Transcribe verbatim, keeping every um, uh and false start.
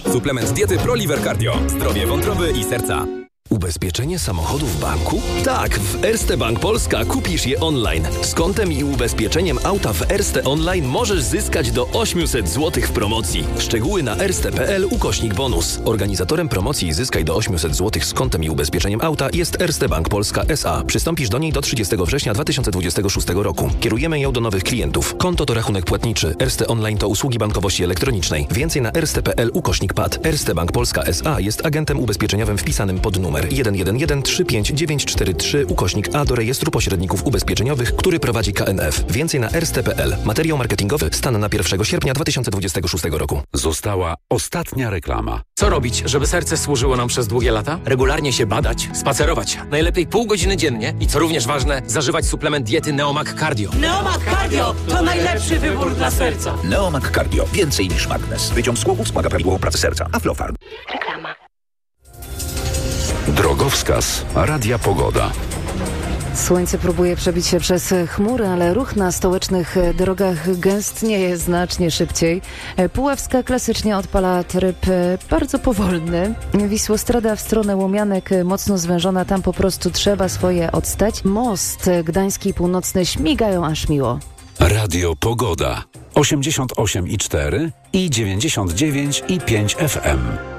Suplement diety ProLiver Cardio. Zdrowie wątroby i serca. Ubezpieczenie samochodu w banku? Tak, w Erste Bank Polska kupisz je online. Z kontem i ubezpieczeniem auta w Erste Online możesz zyskać do osiemset złotych w promocji. Szczegóły na erste.pl ukośnik bonus. Organizatorem promocji Zyskaj do osiemset złotych z kontem i ubezpieczeniem auta jest Erste Bank Polska S A. Przystąpisz do niej do trzydziestego września dwa tysiące dwudziestego szóstego roku. Kierujemy ją do nowych klientów. Konto to rachunek płatniczy. Erste Online to usługi bankowości elektronicznej. Więcej na erste.pl ukośnik P A D. Erste Bank Polska S A jest agentem ubezpieczeniowym wpisanym pod numer jeden jeden jeden trzy pięć dziewięć cztery trzy ukośnik A do rejestru pośredników ubezpieczeniowych, który prowadzi K N F. Więcej na erste kropka p l. Materiał marketingowy stan na pierwszego sierpnia dwa tysiące dwudziestego szóstego roku. Została ostatnia reklama. Co robić, żeby serce służyło nam przez długie lata? Regularnie się badać, spacerować. Najlepiej pół godziny dziennie i co również ważne, zażywać suplement diety Neomag Cardio. Neomag Cardio to najlepszy wybór dla serca. Neomag Cardio. Więcej niż magnes. Wyciąg z głowy wspomaga prawidłową pracę serca. Aflofarm. Reklama. Drogowskaz. Radia Pogoda. Słońce próbuje przebić się przez chmury, ale ruch na stołecznych drogach gęstnieje znacznie szybciej. Puławska klasycznie odpala tryb bardzo powolny. Wisłostrada w stronę Łomianek mocno zwężona, tam po prostu trzeba swoje odstać. Most Gdański Północny śmigają aż miło. Radio Pogoda. osiemdziesiąt osiem i cztery i dziewięćdziesiąt dziewięć i pięć F M.